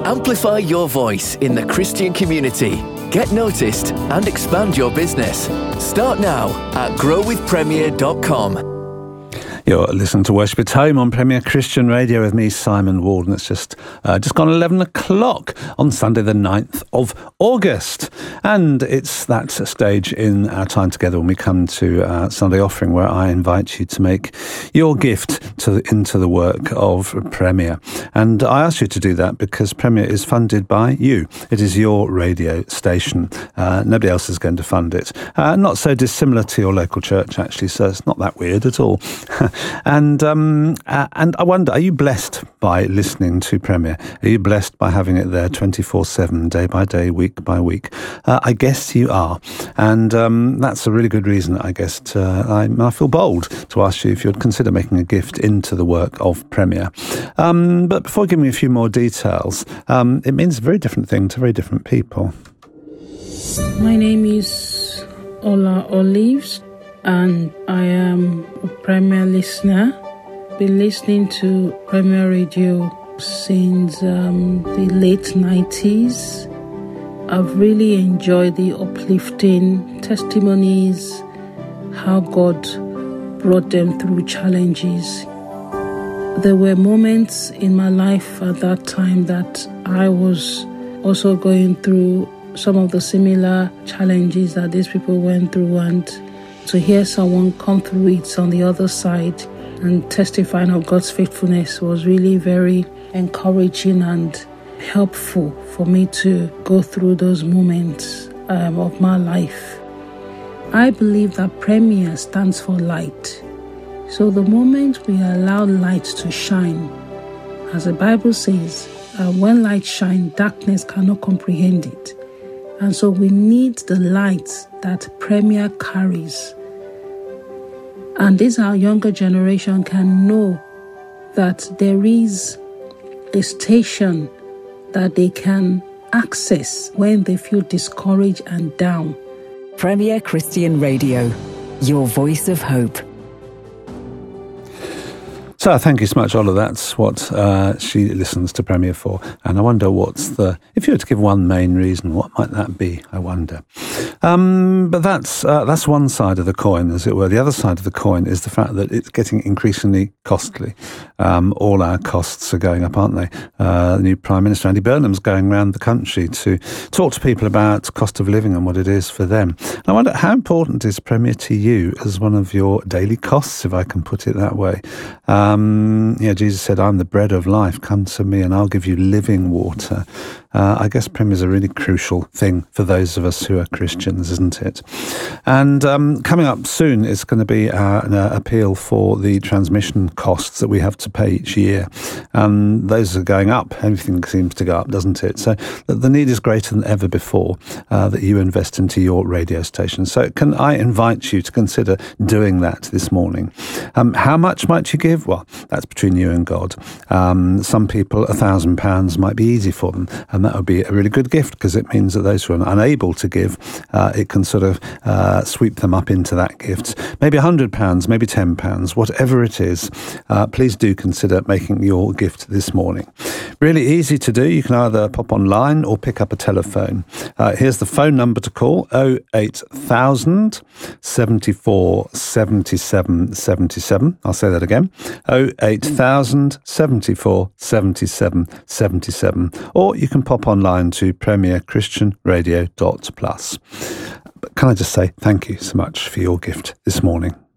Amplify your voice in the Christian community. Get noticed and expand your business. Start now at growwithpremier.com. You're listening to Worship at Home on Premier Christian Radio with me, Simon Walden. It's just gone 11 o'clock on Sunday the 9th of August. And it's that stage in our time together when we come to Sunday offering where I invite you to make your gift into the work of Premier. And I ask you to do that because Premier is funded by you. It is your radio station. Nobody else is going to fund it. Not so dissimilar to your local church, actually, so it's not that weird at all. And I wonder, are you blessed by listening to Premier? Are you blessed by having it there 24/7, day by day, week by week? I guess you are. And that's a really good reason, I guess, I feel bold to ask you if you'd consider making a gift into the work of Premier. But before giving you a few more details, it means a very different thing to very different people. My name is Ola Olives, and I am a Premier listener. Been listening to Premier Radio since the late 90s. I've really enjoyed the uplifting testimonies, how God brought them through challenges. There were moments in my life at that time that I was also going through some of the similar challenges that these people went through, and to hear someone come through it on the other side and testifying of God's faithfulness was really very encouraging and helpful for me to go through those moments of my life. I believe that Premier stands for light. So the moment we allow light to shine, as the Bible says, when light shines, darkness cannot comprehend it. And so we need the light that Premier carries. And this our younger generation can know that there is a station that they can access when they feel discouraged and down. Premier Christian Radio, your voice of hope. So thank you so much, Ola. That's what she listens to Premier for. And I wonder if you were to give one main reason, what might that be, I wonder. But that's one side of the coin, as it were. The other side of the coin is the fact that it's getting increasingly costly. All our costs are going up, aren't they? The new Prime Minister, Andy Burnham's going around the country to talk to people about cost of living and what it is for them. And I wonder, how important is Premier to you as one of your daily costs, if I can put it that way? Jesus said, I'm the bread of life. Come to me and I'll give you living water. I guess Premier is a really crucial thing for those of us who are Christians, isn't it? And coming up soon is going to be an appeal for the transmission costs that we have to pay each year. Those are going up. Everything seems to go up, doesn't it? So the need is greater than ever before that you invest into your radio station. So can I invite you to consider doing that this morning? How much might you give? Well, that's between you and God. Some people, £1,000 might be easy for them, and that would be a really good gift because it means that those who are unable to give, it can sort of sweep them up into that gift. Maybe £100, maybe £10, whatever it is. Please do consider making your gift this morning. Really easy to do. You can either pop online or pick up a telephone. Here's the phone number to call: 08000 74 77 77. I'll say that again: 08000 74 77 77. Or you can pop online to premierchristianradio.plus. But can I just say thank you so much for your gift this morning?